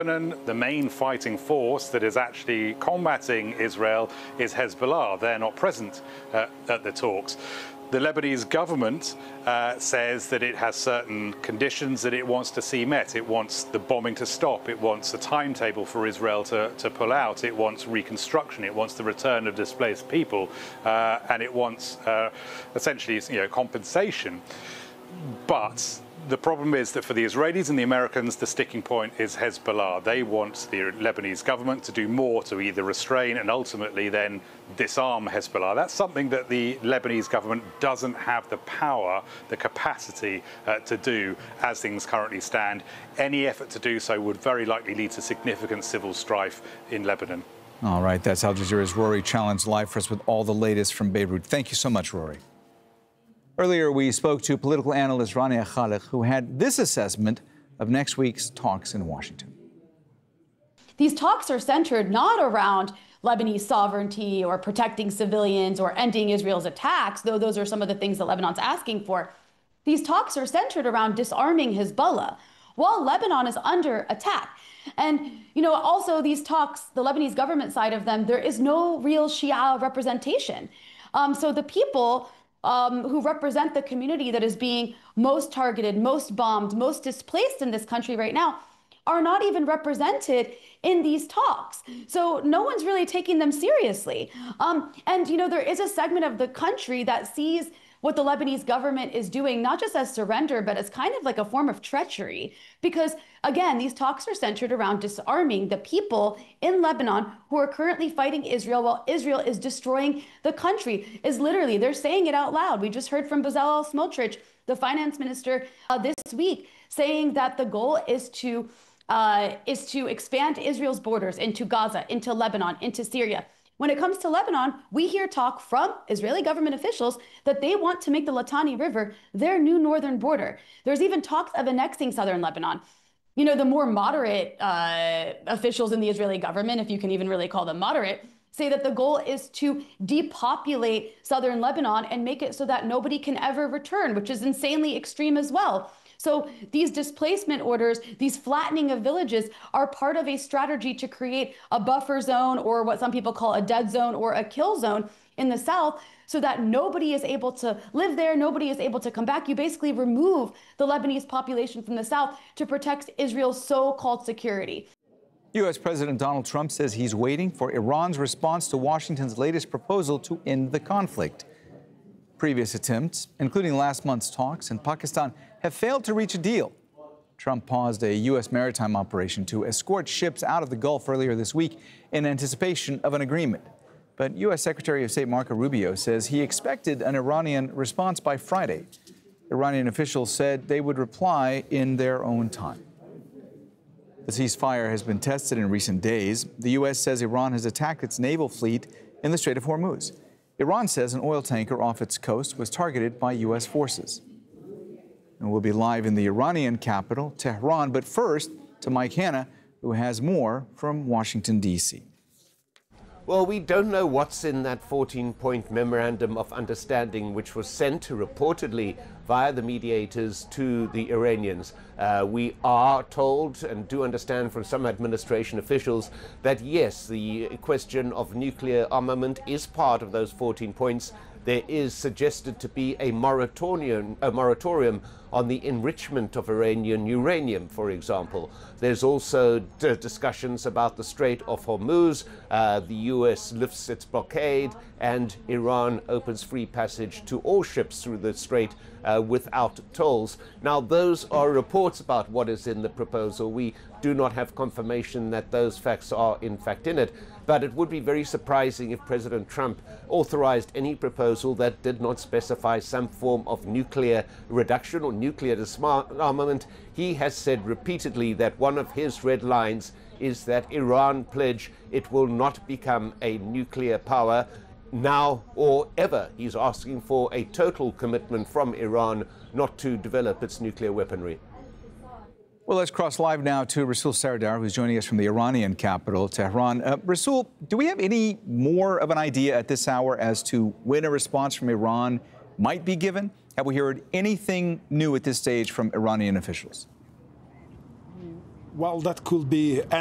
The main fighting force that is actually combating Israel is Hezbollah. They're not present at the talks. The Lebanese government says that it has certain conditions that it wants to see met. It wants the bombing to stop. It wants a timetable for Israel to pull out. It wants reconstruction. It wants the return of displaced people. And it wants essentially compensation. But the problem is that for the Israelis and the Americans, the sticking point is Hezbollah. They want the Lebanese government to do more to either restrain and ultimately then disarm Hezbollah. That's something that the Lebanese government doesn't have the power, the capacity to do as things currently stand. Any effort to do so would very likely lead to significant civil strife in Lebanon. All right, that's Al Jazeera's Rory Challenge live for us with all the latest from Beirut. Thank you so much, Rory. Earlier, we spoke to political analyst Rania Khalek, who had this assessment of next week's talks in Washington. These talks are centered not around Lebanese sovereignty or protecting civilians or ending Israel's attacks, though those are some of the things that Lebanon's asking for. These talks are centered around disarming Hezbollah while Lebanon is under attack. And, also these talks, the Lebanese government side of them, there is no real Shia representation. So the people who represent the community that is being most targeted, most bombed, most displaced in this country right now are not even represented in these talks. So no one's really taking them seriously. There is a segment of the country that sees what the Lebanese government is doing, not just as surrender, but as kind of like a form of treachery. Because again, these talks are centered around disarming the people in Lebanon who are currently fighting Israel while Israel is destroying the country. They're saying it out loud. We just heard from Bezalel Smotrich, the finance minister, this week, saying that the goal is to expand Israel's borders into Gaza, into Lebanon, into Syria. When it comes to Lebanon, we hear talk from Israeli government officials that they want to make the Litani River their new northern border. There's even talks of annexing southern Lebanon. The more moderate officials in the Israeli government, if you can even really call them moderate, say that the goal is to depopulate southern Lebanon and make it so that nobody can ever return, which is insanely extreme as well. So these displacement orders, these flattening of villages are part of a strategy to create a buffer zone, or what some people call a dead zone or a kill zone in the south, so that nobody is able to live there, nobody is able to come back. You basically remove the Lebanese population from the south to protect Israel's so-called security. U.S. President Donald Trump says he's waiting for Iran's response to Washington's latest proposal to end the conflict. Previous attempts, including last month's talks in Pakistan, have failed to reach a deal. Trump paused a U.S. maritime operation to escort ships out of the Gulf earlier this week in anticipation of an agreement. But U.S. Secretary of State Marco Rubio says he expected an Iranian response by Friday. Iranian officials said they would reply in their own time. The ceasefire has been tested in recent days. The U.S. says Iran has attacked its naval fleet in the Strait of Hormuz. Iran says an oil tanker off its coast was targeted by U.S. forces. And we'll be live in the Iranian capital, Tehran. But first, to Mike Hanna, who has more from Washington, D.C. Well, we don't know what's in that 14-point memorandum of understanding, which was sent reportedly via the mediators to the Iranians. We are told and do understand from some administration officials that, yes, the question of nuclear armament is part of those 14 points. There is suggested to be a moratorium on the enrichment of Iranian uranium, for example. There's also discussions about the Strait of Hormuz. The U.S. lifts its blockade, and Iran opens free passage to all ships through the strait without tolls. Now, those are reports about what is in the proposal. We do not have confirmation that those facts are in fact in it. But it would be very surprising if President Trump authorized any proposal that did not specify some form of nuclear reduction or nuclear disarmament. He has said repeatedly that one of his red lines is that Iran pledge it will not become a nuclear power now or ever. He's asking for a total commitment from Iran not to develop its nuclear weaponry. Well, let's cross live now to Rasul Sardar, who's joining us from the Iranian capital, Tehran. Rasul, do we have any more of an idea at this hour as to when a response from Iran might be given? Have we heard anything new at this stage from Iranian officials? Well, that could be